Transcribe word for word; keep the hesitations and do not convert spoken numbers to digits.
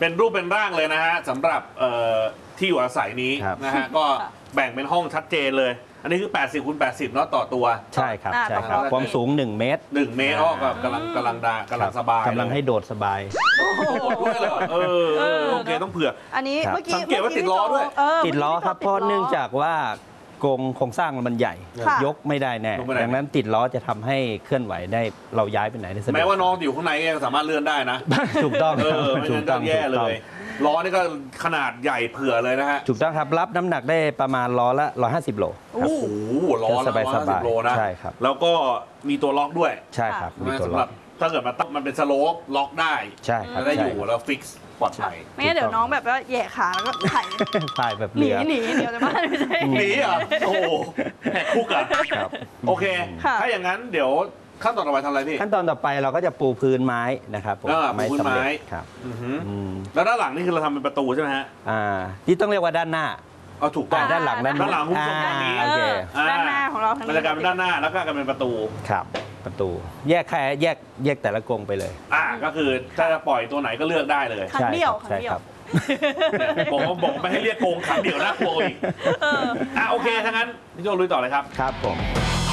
เป็นรูปเป็นร่างเลยนะฮะสำหรับที่อยู่อาศัยนี้นะฮะก็แบ่งเป็นห้องชัดเจนเลยอันนี้คือแปดสิบคูณแปดสิบเนาะต่อตัวใช่ครับใช่ครับความสูงหนึ่งเมตรหนึ่งเมตรอ๋อกำลังกำลังดากำลังสบายกำลังให้โดดสบายโดดด้วยเลยเออโอเคต้องเผื่ออันนี้เมื่อกี้สังเกตว่าติดล้อด้วยติดล้อครับเพราะเนื่องจากว่าโครงโครงสร้างมันใหญ่ยกไม่ได้แน่ดังนั้นติดล้อจะทำให้เคลื่อนไหวได้เราย้ายไปไหนได้สะดวกแม้ว่าน้องอยู่ข้างในยังสามารถเลื่อนได้นะถูกต้องถูกต้องแย่เลยล้อนี่ก็ขนาดใหญ่เผื่อเลยนะฮะถูกต้องครับรับน้ำหนักได้ประมาณล้อละร้อยห้าสิบโลโอ้โหล้อละร้อยห้าสิบโลนะใช่ครับแล้วก็มีตัวล็อกด้วยใช่ครับมีตัวล็อกถ้าเกิดมันมันเป็นสโลปล็อกได้ใช่ครับได้อยู่แล้วฟิกซ์ปลอดภัยไม่งั้นเดี๋ยวน้องแบบว่าแย่ขาแล้วก็ถ่ายถ่ายแบบหนีหนีเดี๋ยวจะบ้านไม่ใช่หนีอ่ะโอ้แหกคุกอ่ะโอเคถ้าอย่างนั้นเดี๋ยวขั้นตอนต่อไปทำอะไรพี่ขั้นตอนต่อไปเราก็จะปูพื้นไม้นะครับผมไม้สำเร็จครับแล้วด้านหลังนี่คือเราทำเป็นประตูใช่ไหมฮะอ่าที่ต้องเรียกว่าด้านหน้าเอาถูกต้องด้านหลังด้านหลังหุ้มตรงนี้ด้านหน้าของเราทั้งนี้บรรยากาศเป็นด้านหน้าแล้วก็กลายเป็นประตูครับประตูแยกแค่แยกแยกแต่ละกรงไปเลยอ่าก็คือถ้าจะปล่อยตัวไหนก็เลือกได้เลยขังเดี่ยวขังเดี่ยวผมบอกไม่ให้เรียกกรงขังเดี่ยวน่ากลัวอีกอ่าโอเคถ้างั้นพี่โจลุยต่อเลยครับครับผม